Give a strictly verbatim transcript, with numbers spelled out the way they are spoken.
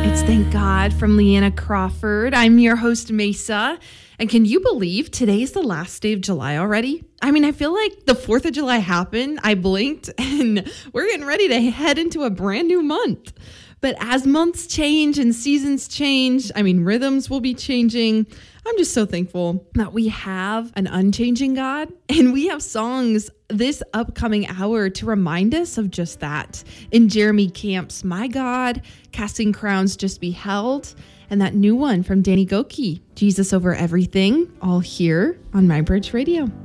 It's Thank God from Leanna Crawford. I'm your host, Mesa. And can you believe today's the last day of July already? I mean, I feel like the fourth of July happened. I blinked and we're getting ready to head into a brand new month. But as months change and seasons change, I mean, rhythms will be changing. I'm just so thankful that we have an unchanging God, and we have songs this upcoming hour to remind us of just that. In Jeremy Camp's My God, Casting Crowns Just Beheld, and that new one from Danny Gokey, Jesus Over Everything, all here on My Bridge Radio.